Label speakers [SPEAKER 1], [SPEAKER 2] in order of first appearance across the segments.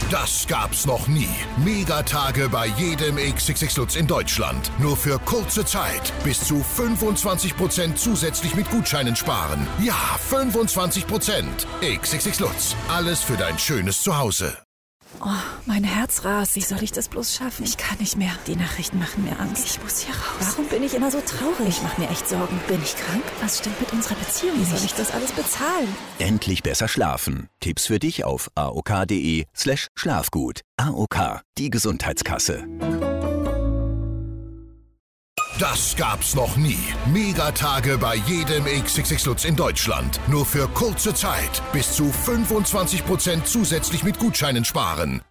[SPEAKER 1] Das gab's noch nie. Megatage bei jedem XXX Lutz in Deutschland. Nur für kurze Zeit. Bis zu 25% zusätzlich mit Gutscheinen sparen. Ja, 25%. XXX Lutz. Alles für dein schönes Zuhause.
[SPEAKER 2] Oh, mein Herz rast. Wie soll ich das bloß schaffen? Ich kann nicht mehr. Die Nachrichten machen mir Angst. Ich muss hier raus. Warum bin ich immer so traurig? Ich mache mir echt Sorgen. Bin ich krank? Was stimmt mit unserer Beziehung? Wie soll ich das alles bezahlen?
[SPEAKER 3] Endlich besser schlafen. Tipps für dich auf aok.de/Schlafgut. AOK, die Gesundheitskasse.
[SPEAKER 1] Das gab's noch nie. Megatage bei jedem XXX Lutz in Deutschland. Nur für kurze Zeit. Bis zu 25% zusätzlich mit Gutscheinen sparen.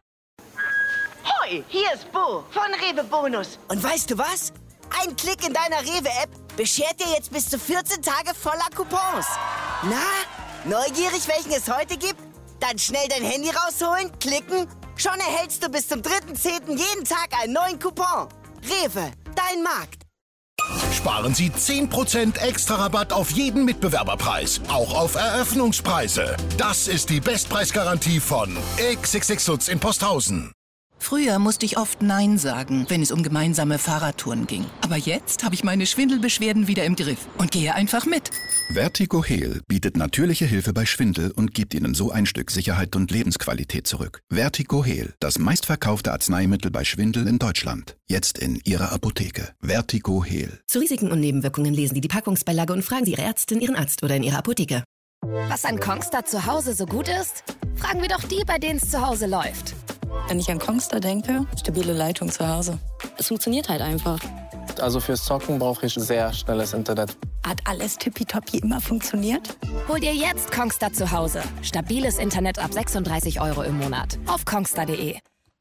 [SPEAKER 4] Hoi, hier ist Bo von Rewe Bonus.
[SPEAKER 5] Und weißt du was? Ein Klick in deiner Rewe-App beschert dir jetzt bis zu 14 Tage voller Coupons. Na, neugierig, welchen es heute gibt? Dann schnell dein Handy rausholen, klicken. Schon erhältst du bis zum 3.10. jeden Tag einen neuen Coupon. Rewe, dein Markt.
[SPEAKER 1] Sparen Sie 10% extra Rabatt auf jeden Mitbewerberpreis. Auch auf Eröffnungspreise. Das ist die Bestpreisgarantie von XXX Lutz in Posthausen.
[SPEAKER 6] Früher musste ich oft Nein sagen, wenn es um gemeinsame Fahrradtouren ging. Aber jetzt habe ich meine Schwindelbeschwerden wieder im Griff und gehe einfach mit.
[SPEAKER 7] Vertigo Heal bietet natürliche Hilfe bei Schwindel und gibt Ihnen so ein Stück Sicherheit und Lebensqualität zurück. Vertigo Heal, das meistverkaufte Arzneimittel bei Schwindel in Deutschland. Jetzt in Ihrer Apotheke. Vertigo Heal.
[SPEAKER 8] Zu Risiken und Nebenwirkungen lesen Sie die Packungsbeilage und fragen Sie Ihre Ärztin, Ihren Arzt oder in Ihrer Apotheke.
[SPEAKER 9] Was an Kongstar zu Hause so gut ist? Fragen wir doch die, bei denen es zu Hause läuft.
[SPEAKER 10] Wenn ich an Kongstar denke, stabile Leitung zu Hause.
[SPEAKER 11] Es funktioniert halt einfach.
[SPEAKER 12] Also fürs Zocken brauche ich sehr schnelles Internet.
[SPEAKER 10] Hat alles tippitoppi immer funktioniert?
[SPEAKER 9] Hol dir jetzt Kongstar zu Hause. Stabiles Internet ab 36 € im Monat. Auf kongstar.de.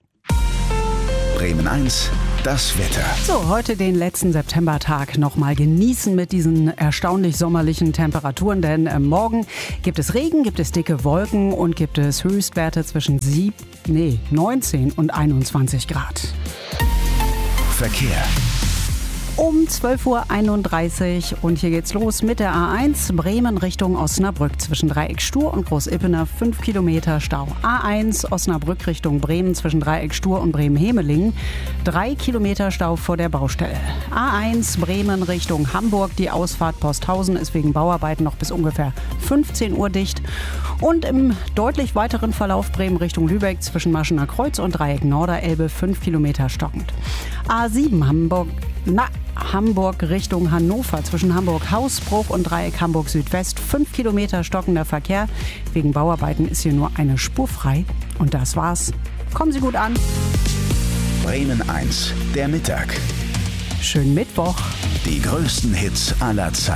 [SPEAKER 3] Bremen 1, das Wetter.
[SPEAKER 13] So, heute den letzten Septembertag nochmal genießen mit diesen erstaunlich sommerlichen Temperaturen, denn morgen gibt es Regen, gibt es dicke Wolken und gibt es Höchstwerte zwischen 19 und 21 Grad.
[SPEAKER 3] Verkehr.
[SPEAKER 13] Um 12:31 Uhr und hier geht's los mit der A1 Bremen Richtung Osnabrück zwischen Dreieck Stur und Großippener 5 Kilometer Stau. A1 Osnabrück Richtung Bremen zwischen Dreieck Stur und Bremen-Hemelingen 3 Kilometer Stau vor der Baustelle. A1 Bremen Richtung Hamburg, die Ausfahrt Posthausen ist wegen Bauarbeiten noch bis ungefähr 15 Uhr dicht. Und im deutlich weiteren Verlauf Bremen Richtung Lübeck zwischen Maschener Kreuz und Dreieck Norderelbe 5 Kilometer stockend. A7 Hamburg Richtung Hannover zwischen Hamburg-Hausbruch und Dreieck Hamburg-Südwest 5 Kilometer stockender Verkehr. Wegen Bauarbeiten ist hier nur eine Spur frei. Und das war's. Kommen Sie gut an.
[SPEAKER 3] Bremen 1, der Mittag.
[SPEAKER 13] Schönen Mittwoch.
[SPEAKER 3] Die größten Hits aller Zeiten.